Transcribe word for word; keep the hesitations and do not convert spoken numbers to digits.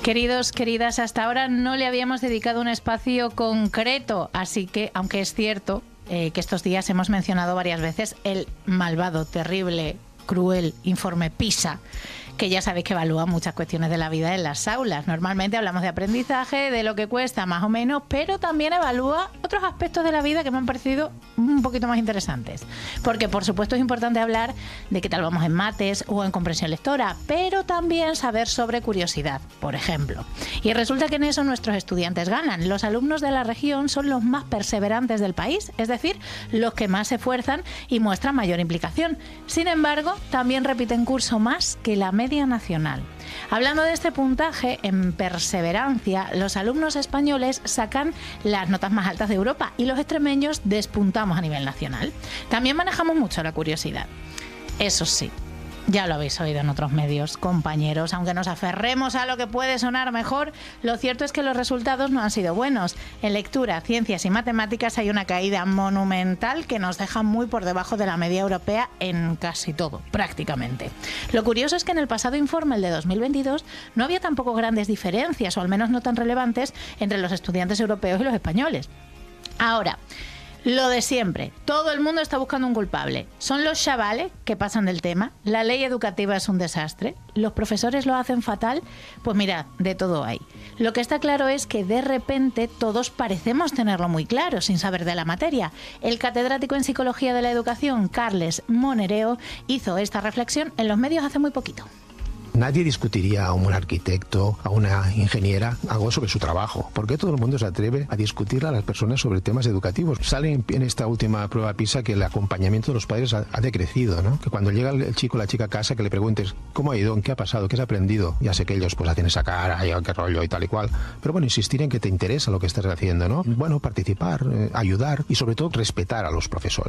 Queridos, queridas, hasta ahora no le habíamos dedicado un espacio concreto, así que, aunque es cierto eh, que estos días hemos mencionado varias veces el malvado, terrible, cruel informe PISA, que ya sabéis que evalúa muchas cuestiones de la vida en las aulas. Normalmente hablamos de aprendizaje, de lo que cuesta más o menos, pero también evalúa otros aspectos de la vida que me han parecido un poquito más interesantes. Porque, por supuesto, es importante hablar de qué tal vamos en mates o en comprensión lectora, pero también saber sobre curiosidad, por ejemplo. Y resulta que en eso nuestros estudiantes ganan. Los alumnos de la región son los más perseverantes del país, es decir, los que más se esfuerzan y muestran mayor implicación. Sin embargo, también repiten curso más que la media nacional. Hablando de este puntaje en perseverancia, los alumnos españoles sacan las notas más altas de Europa y los extremeños despuntamos a nivel nacional. También manejamos mucho la curiosidad. Eso sí, ya lo habéis oído en otros medios, compañeros, aunque nos aferremos a lo que puede sonar mejor, lo cierto es que los resultados no han sido buenos. En lectura, ciencias y matemáticas hay una caída monumental que nos deja muy por debajo de la media europea en casi todo, prácticamente. Lo curioso es que en el pasado informe, el de dos mil veintidós, no había tampoco grandes diferencias, o al menos no tan relevantes, entre los estudiantes europeos y los españoles. Ahora, lo de siempre, todo el mundo está buscando un culpable. ¿Son los chavales que pasan del tema? ¿La ley educativa es un desastre? ¿Los profesores lo hacen fatal? Pues mirad, de todo hay. Lo que está claro es que de repente todos parecemos tenerlo muy claro, sin saber de la materia. El catedrático en Psicología de la Educación, Carles Monereo, hizo esta reflexión en los medios hace muy poquito. Nadie discutiría a un arquitecto, a una ingeniera, algo sobre su trabajo. ¿Por qué todo el mundo se atreve a discutir a las personas sobre temas educativos? Sale en esta última prueba PISA que el acompañamiento de los padres ha, ha decrecido, ¿no? Que cuando llega el chico o la chica a casa, que le preguntes ¿cómo ha ido? ¿En qué ha pasado? ¿Qué has aprendido? Ya sé que ellos pues hacen esa cara, qué rollo y tal y cual. Pero bueno, insistir en que te interesa lo que estás haciendo, ¿no? Bueno, participar, eh, ayudar y sobre todo respetar a los profesores.